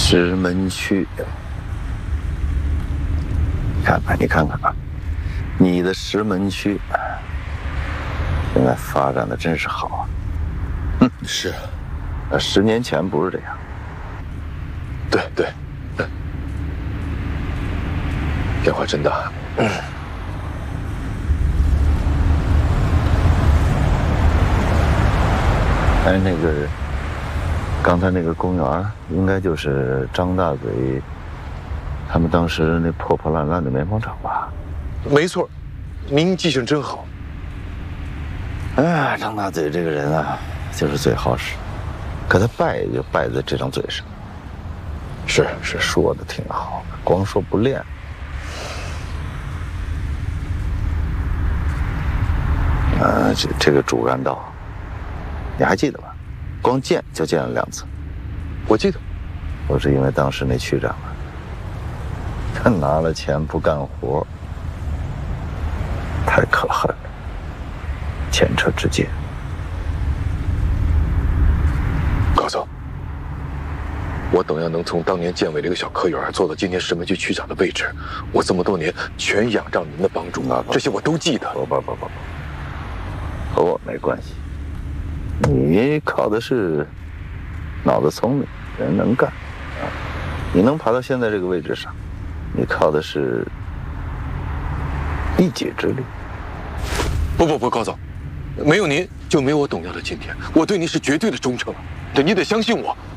石门区，你看看啊，你的石门区现在发展的真是好啊。 是。 10年前不是这样。 对，变化真大。 哎，刚才那个公园应该就是张大嘴他们当时那破破烂烂的棉纺厂吧？ 没错，您记性真好。 哎，张大嘴这个人啊，就是嘴好使，可他败也就败在这张嘴上。是说的挺好，光说不练。这个主干道，你还记得吧？光建就建了2次。 我记得， 都是因为当时那区长啊，他拿了钱不干活，太可恨了，前车之鉴。 高总，我等要能从当年建委这个小科员做到今天石门区区长的位置，我这么多年全仰仗您的帮助，这些我都记得。 不，和我没关系。你靠的是脑子聪明，人能干啊！你能爬到现在这个位置上，你靠的是一己之力。 不，高总，没有您就没有我董耀的今天。我对您是绝对的忠诚，对，你得相信我。